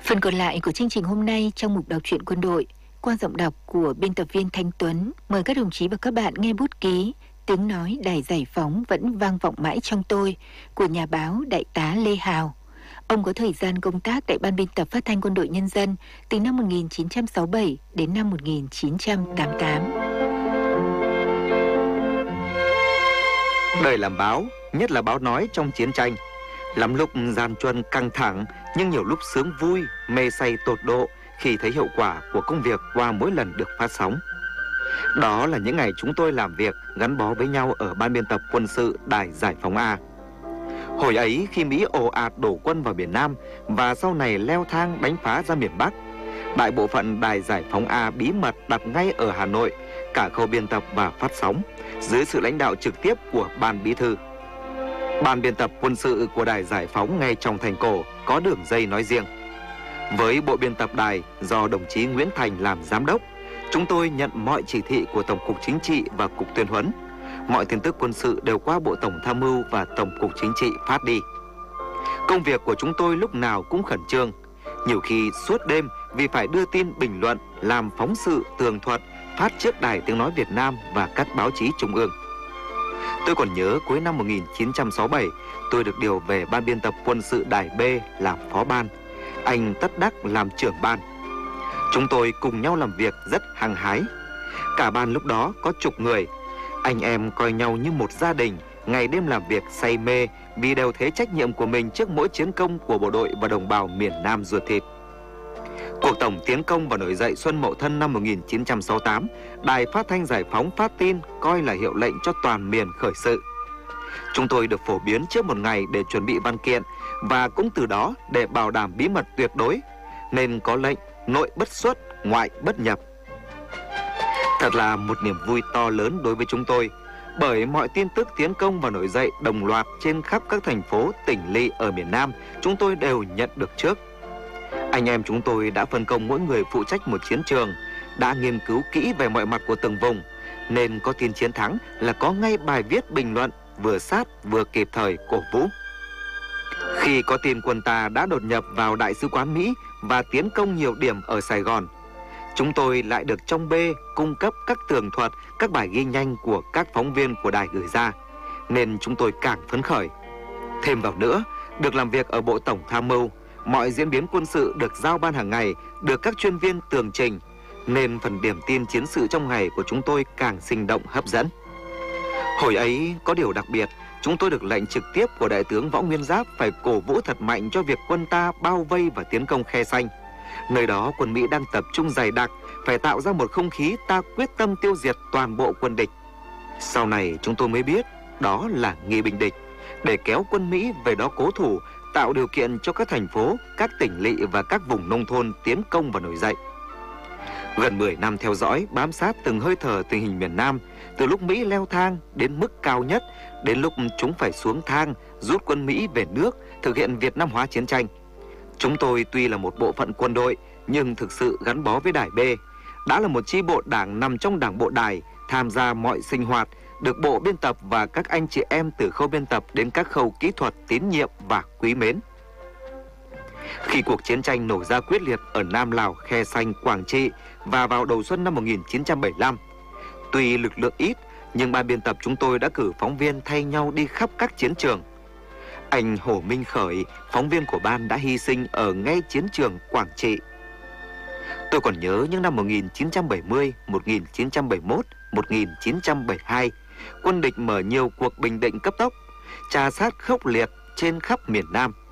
Phần còn lại của chương trình hôm nay trong mục đọc truyện quân đội qua giọng đọc của biên tập viên Thanh Tuấn. Mời các đồng chí và các bạn nghe bút ký Tiếng nói Đài Giải phóng vẫn vang vọng mãi trong tôi của nhà báo Đại tá Lê Hào. Ông có thời gian công tác tại Ban biên tập Phát thanh Quân đội Nhân dân từ năm 1967 đến năm 1988. Đời làm báo, nhất là báo nói trong chiến tranh, lắm lúc gian truân căng thẳng, nhưng nhiều lúc sướng vui, mê say tột độ khi thấy hiệu quả của công việc qua mỗi lần được phát sóng. Đó là những ngày chúng tôi làm việc gắn bó với nhau ở Ban biên tập quân sự Đài Giải phóng A. Hồi ấy khi Mỹ ồ ạt đổ quân vào miền Nam và sau này leo thang đánh phá ra miền Bắc, đại bộ phận Đài Giải phóng A bí mật đặt ngay ở Hà Nội cả khâu biên tập và phát sóng dưới sự lãnh đạo trực tiếp của Ban Bí thư. Ban biên tập quân sự của Đài Giải phóng ngay trong thành cổ có đường dây nói riêng. Với bộ biên tập đài do đồng chí Nguyễn Thành làm giám đốc, chúng tôi nhận mọi chỉ thị của Tổng cục Chính trị và Cục Tuyên huấn. Mọi tin tức quân sự đều qua Bộ Tổng Tham mưu và Tổng cục Chính trị phát đi. Công việc của chúng tôi lúc nào cũng khẩn trương, nhiều khi suốt đêm vì phải đưa tin bình luận, làm phóng sự tường thuật, phát trước Đài Tiếng nói Việt Nam và các báo chí trung ương. Tôi còn nhớ cuối năm 1967, tôi được điều về Ban biên tập quân sự Đài B làm phó ban, anh Tất Đắc làm trưởng ban. Chúng tôi cùng nhau làm việc rất hăng hái. Cả ban lúc đó có chục người. Anh em coi nhau như một gia đình, ngày đêm làm việc say mê vì đều thấy trách nhiệm của mình trước mỗi chiến công của bộ đội và đồng bào miền Nam ruột thịt. Cuộc tổng tiến công và nổi dậy Xuân Mậu Thân năm 1968, Đài Phát thanh Giải phóng phát tin coi là hiệu lệnh cho toàn miền khởi sự. Chúng tôi được phổ biến trước một ngày để chuẩn bị văn kiện và cũng từ đó để bảo đảm bí mật tuyệt đối, nên có lệnh nội bất xuất, ngoại bất nhập. Thật là một niềm vui to lớn đối với chúng tôi, bởi mọi tin tức tiến công và nổi dậy đồng loạt trên khắp các thành phố, tỉnh lỵ ở miền Nam chúng tôi đều nhận được trước. Anh em chúng tôi đã phân công mỗi người phụ trách một chiến trường, đã nghiên cứu kỹ về mọi mặt của từng vùng, nên có tin chiến thắng là có ngay bài viết bình luận vừa sát vừa kịp thời cổ vũ. Khi có tin quân ta đã đột nhập vào Đại sứ quán Mỹ và tiến công nhiều điểm ở Sài Gòn, chúng tôi lại được trong B cung cấp các tường thuật, các bài ghi nhanh của các phóng viên của đài gửi ra, nên chúng tôi càng phấn khởi. Thêm vào nữa, được làm việc ở Bộ Tổng Tham mưu, mọi diễn biến quân sự được giao ban hàng ngày, được các chuyên viên tường trình, nên phần điểm tin chiến sự trong ngày của chúng tôi càng sinh động hấp dẫn. Hồi ấy có điều đặc biệt, chúng tôi được lệnh trực tiếp của Đại tướng Võ Nguyên Giáp phải cổ vũ thật mạnh cho việc quân ta bao vây và tiến công Khe Xanh. Nơi đó quân Mỹ đang tập trung dày đặc, phải tạo ra một không khí ta quyết tâm tiêu diệt toàn bộ quân địch. Sau này chúng tôi mới biết đó là nghi binh địch, để kéo quân Mỹ về đó cố thủ, tạo điều kiện cho các thành phố, các tỉnh lỵ và các vùng nông thôn tiến công và nổi dậy. Gần 10 năm theo dõi, bám sát từng hơi thở tình hình miền Nam, từ lúc Mỹ leo thang đến mức cao nhất, đến lúc chúng phải xuống thang, rút quân Mỹ về nước, thực hiện Việt Nam hóa chiến tranh. Chúng tôi tuy là một bộ phận quân đội, nhưng thực sự gắn bó với Đài B, đã là một chi bộ đảng nằm trong Đảng bộ Đài, tham gia mọi sinh hoạt, được bộ biên tập và các anh chị em từ khâu biên tập đến các khâu kỹ thuật tín nhiệm và quý mến. Khi cuộc chiến tranh nổ ra quyết liệt ở Nam Lào, Khe Xanh, Quảng Trị và vào đầu xuân năm 1975, tuy lực lượng ít, nhưng ban biên tập chúng tôi đã cử phóng viên thay nhau đi khắp các chiến trường. Anh Hồ Minh Khởi, phóng viên của ban đã hy sinh ở ngay chiến trường Quảng Trị. Tôi còn nhớ những năm 1970, 1971, 1972, quân địch mở nhiều cuộc bình định cấp tốc, trà sát khốc liệt trên khắp miền Nam.